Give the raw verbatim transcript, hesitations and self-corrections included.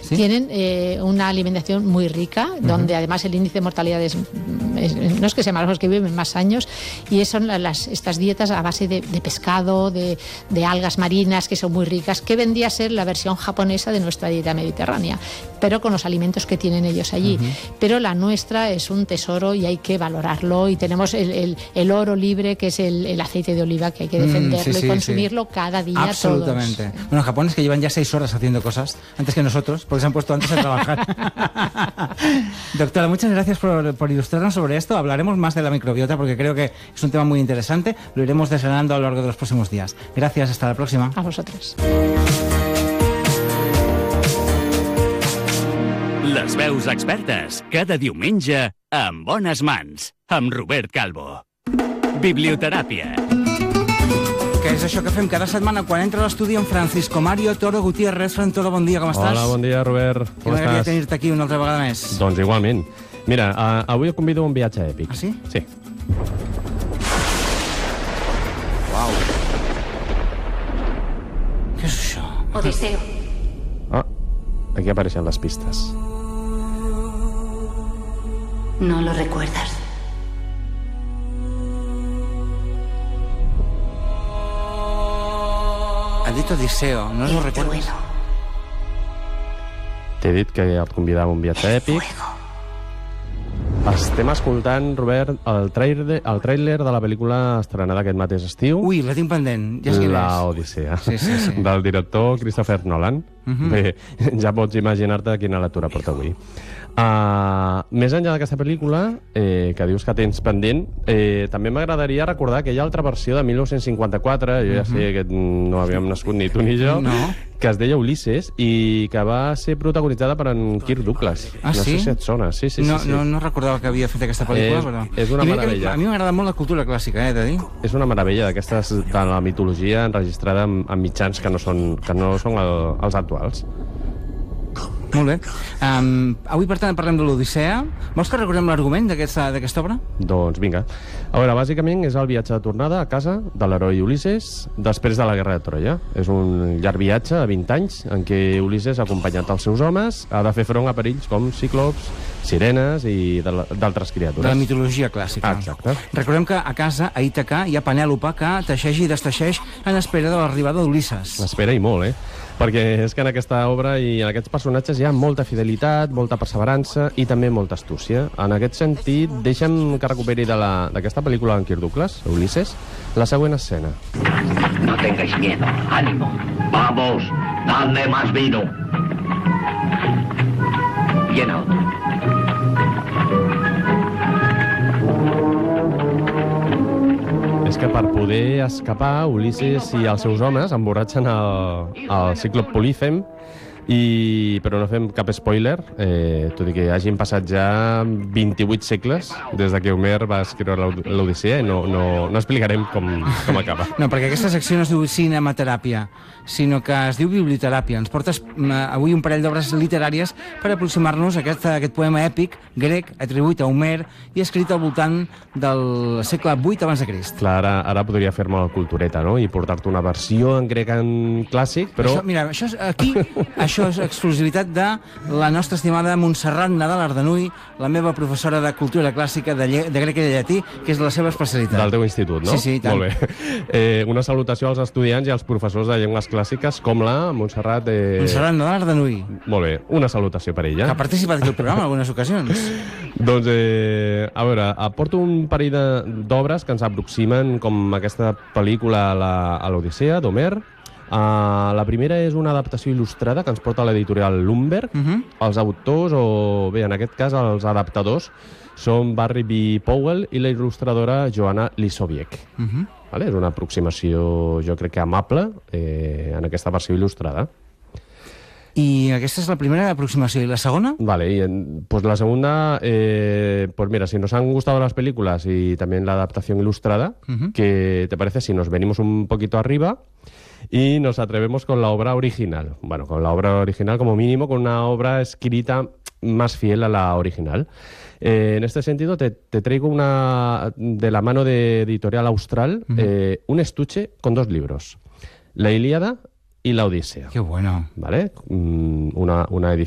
¿Sí? Tienen eh, una alimentación muy rica, uh-huh. donde además el índice de mortalidad es, es no es que sean más bajos, que viven más años, y son las, estas dietas a base de, de pescado, de, de algas marinas, que son muy ricas, que vendría a ser la versión japonesa de nuestra dieta mediterránea, pero con los alimentos que tienen ellos allí. Uh-huh. Pero la nuestra es un tesoro y hay que valorarlo, y tenemos el, el, el oro libre, que es el, el aceite de oliva, que hay que defenderlo mm, sí, sí, y consumirlo sí. cada día. Absolutamente. Todos. Bueno, Japón es que llevan ya seis horas haciendo cosas antes que nosotros, porque se han puesto antes a trabajar. Doctora, muchas gracias por, por ilustrarnos sobre esto. Hablaremos más de la microbiota porque creo que es un tema muy interesante. Lo iremos desgranando a lo largo de los próximos días. Gracias, hasta la próxima. A vosotros. Les veus expertes, cada diumenge, en bones mans, amb Robert Calvo. Biblioteràpia. Que és això que fem cada setmana quan entra a l'estudi en Francisco Mario Toro Gutiérrez. Fran Toro, bon dia, com estàs? Hola, bon dia, Robert. Com m'agradaria tenir-te aquí una altra vegada més. Doncs igualment. Mira, uh, avui et convido a un viatge èpic. Ah, sí? Sí. Uau. Què és això? Odiseo. Ah, aquí apareixen les pistes. No lo recuerdas. Ha dit Odiseo, no lo recuerdes? T'he dit que et convidava a un viatge èpic. Estem escoltant, Robert, el tràiler, el tràiler de la pel·lícula estrenada aquest mateix estiu. Ui, la tinc pendent. Ja és quina és. La Odissea. Sí, sí, sí. Del director Christopher Nolan. Uh-huh. Bé, ja pots imaginar-te quina lectura porta avui. Uh, més enllà d'aquesta pel·lícula, eh, que dius que tens pendent, eh, també m'agradaria recordar aquella altra versió de mil nou-cents cinquanta-quatre, jo ja uh-huh. sé que no havíem nascut ni tu ni jo, no. que es deia Ulisses i que va ser protagonitzada per en Kirk Douglas. Ah, no sí? sé si et sona. Sí, sí, no, sí, sí. No, no recordava que havia fet aquesta pel·lícula, és, però... És una meravella. A mi m'agrada molt la cultura clàssica, eh, de dir. És una meravella d'aquestes de la mitologia enregistrada amb, amb mitjans que no són, que no són el, els actuals. Molt bé. Um, avui, per tant, parlem de l'Odissea. Vols que recordem l'argument d'aquesta obra? Doncs vinga. A veure, bàsicament és el viatge de tornada a casa de l'heroi Ulisses després de la Guerra de Troia. És un llarg viatge de vint anys en què Ulisses, acompanyat dels seus homes, ha de fer front a perills com ciclops, sirenes i d'altres criatures. De la mitologia clàssica. Exacte. Recordem que a casa, a Ítaca, hi ha Penèlope que teixeix i desteixeix en espera de l'arribada d'Ulisses. Espera i molt, eh? Perquè és que en aquesta obra i en aquests personatges hi ha molta fidelitat, molta perseverança i també molta astúcia. En aquest sentit, deixa'm que recuperi d'aquesta pel·lícula d'en Kirk Douglas, Ulisses, la següent escena. No tengáis miedo, ánimo. Vamos, dadle más vino. Llena otro. És que per poder escapar, Ulisses i els seus homes emborratxen el, el cíclop Polífem, i, però no fem cap spoiler, eh, tot i que hagin passat ja vint-i-vuit segles des de que Homer va escriure l'Odissea i no, no, no explicarem com, com acaba. No, perquè aquesta secció no es diu cinemateràpia, sinó que es diu biblioteràpia. Ens portes avui un parell d'obres literàries per aproximar-nos a aquest, a aquest poema èpic grec atribuït a Homer i escrit al voltant del segle vuit abans de Crist. Clar, ara, ara podria fer-me la cultureta, no?, i portar-te una versió en grec en clàssic, però... Això, mira, això és, aquí, això és exclusivitat de la nostra estimada Montserrat Nadal Ardanuy, la meva professora de cultura clàssica de, lle... de grec i de llatí, que és la seva especialitat. Del teu institut, no? Sí, sí, tant. Molt bé. Eh, una salutació als estudiants i als professors de llengües clàssiques com la Montserrat... Eh... Montserrat Nadal Ardanuy. Molt bé, una salutació per ella. Que ha participat aquí al programa en algunes ocasions. Doncs, eh, a veure, aporto un parell d'obres que ens aproximen com aquesta pel·lícula a l'Odissea, d'Homer. Uh, la primera és una adaptació il·lustrada que ens porta l'editorial Lumberg. Uh-huh. Els autors, o bé, en aquest cas, els adaptadors, són Barry B. Powell i la il·lustradora Joanna Lisoviec. Uh-huh. Vale? És una aproximació, jo crec que amable, eh, en aquesta versió il·lustrada. I aquesta és la primera aproximació. ¿Y la segunda? Vale, y en, pues la segunda, eh, pues mira, si nos han gustado las películas y también la adaptación ilustrada, uh-huh. ¿qué te parece si nos venimos un poquito arriba y nos atrevemos con la obra original? Bueno, con la obra original como mínimo, con una obra escrita más fiel a la original. Eh, en este sentido, te, te traigo una de la mano de Editorial Austral, uh-huh. eh, un estuche con dos libros, La Ilíada y La Odisea. ¡Qué bueno! ¿Vale? Una, una edición